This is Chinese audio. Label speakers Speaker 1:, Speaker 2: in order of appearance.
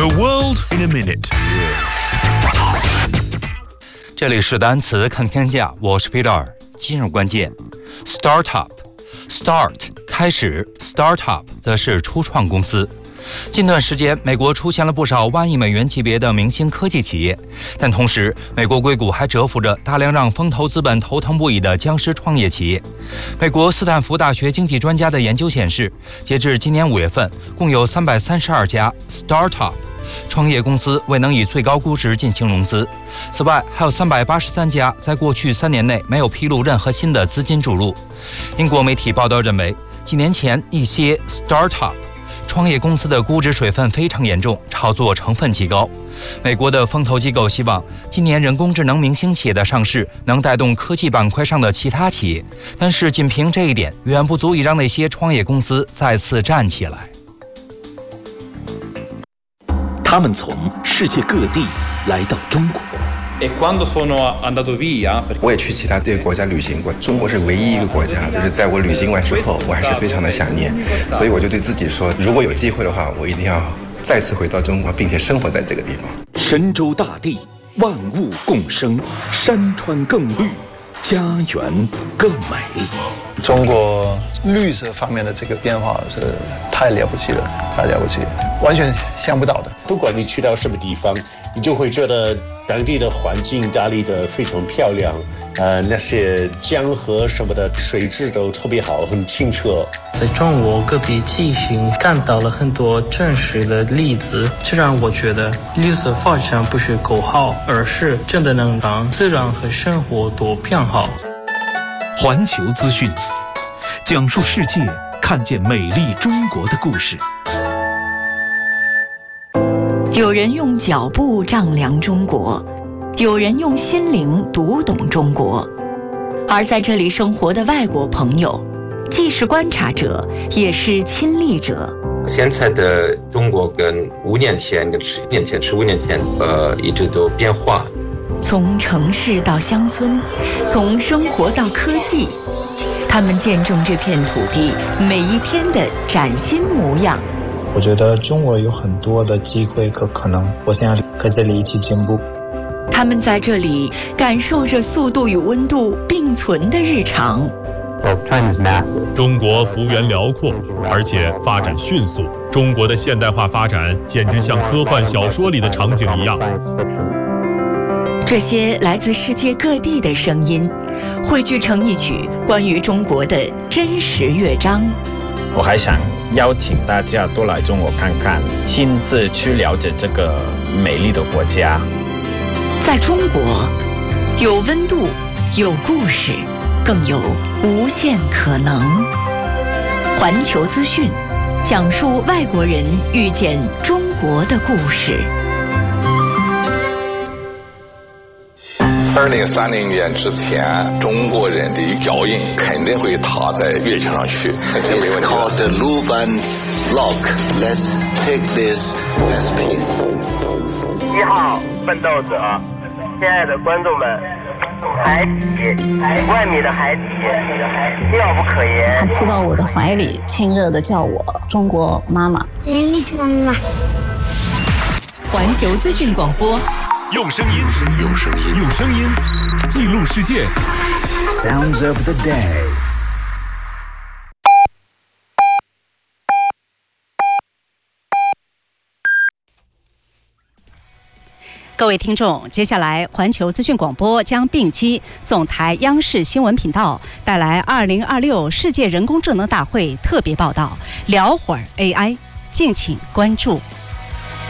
Speaker 1: The world in a minute。
Speaker 2: 这里是单词看天下，我是 Peter。今日关键 ，Startup。Start 开始 ，Startup 则是初创公司。近段时间，美国出现了不少万亿美元级别的明星科技企业，但同时，美国硅谷还蛰伏着大量让风投资本头疼不已的僵尸创业企业。美国斯坦福大学经济专家的研究显示，截至今年5月份，共有332家 Startup 创业公司未能以最高估值进行融资。此外，还有383家在过去3年内没有披露任何新的资金注入。英国媒体报道认为，几年前一些 Startup创业公司的估值水分非常严重，炒作成分极高。美国的风投机构希望今年人工智能明星企业的上市能带动科技板块上的其他企业，但是仅凭这一点远不足以让那些创业公司再次站起来。
Speaker 3: 他们从世界各地来到中国。
Speaker 4: 我也去其他这个国家旅行过，中国是唯一一个国家，就是在我旅行完之后，我还是非常的想念，所以我就对自己说，如果有机会的话，我一定要再次回到中国，并且生活在这个地方。
Speaker 3: 神州大地，万物共生，山川更绿，家园更美。
Speaker 5: 中国绿色方面的这个变化是太了不起了，太了不起了，完全想不到的。
Speaker 6: 不管你去到什么地方，你就会觉得当地的环境打理得非常漂亮，那些江河什么的水质都特别好，很清澈。
Speaker 7: 在中国各地骑行看到了很多真实的例子，这让我觉得绿色发展不是口号，而是真的能让自然和生活都变好。
Speaker 3: 环球资讯，讲述世界看见美丽中国的故事。
Speaker 8: 有人用脚步丈量中国，有人用心灵读懂中国，而在这里生活的外国朋友，既是观察者，也是亲历者。
Speaker 9: 现在的中国跟5年前、跟10年前、15年前，一直都变化。
Speaker 8: 从城市到乡村，从生活到科技，他们见证这片土地每一天的崭新模样。
Speaker 10: 我觉得中国有很多的机会和可能，我想和这里一起进步。
Speaker 8: 他们在这里感受着速度与温度并存的日常。
Speaker 11: 中国幅员辽阔，而且发展迅速。中国的现代化发展简直像科幻小说里的场景一样。
Speaker 8: 这些来自世界各地的声音，汇聚成一曲关于中国的真实乐章。
Speaker 12: 我还想邀请大家多来中国看看，亲自去了解这个美丽的国家。
Speaker 8: 在中国，有温度，有故事，更有无限可能。环球资讯，讲述外国人遇见中国的故事。
Speaker 13: 2030年之前，中国人的脚印肯定会踏在月球上去，这没问题。It's called the Luban Lock. Let's take this as peace.
Speaker 14: 1号奋斗者，亲爱的观众们，海底1万米的海底，妙不可言。
Speaker 15: 他扑到我的怀里，亲热地叫我中国妈妈。
Speaker 16: 妈妈。
Speaker 8: 环球资讯广播。
Speaker 3: 用声音记录世界。
Speaker 1: Sounds of the day。
Speaker 17: 各位听众，接下来环球资讯广播将并机总台央视新闻频道带来2026世界人工智能大会特别报道，聊会儿 AI，敬请关注。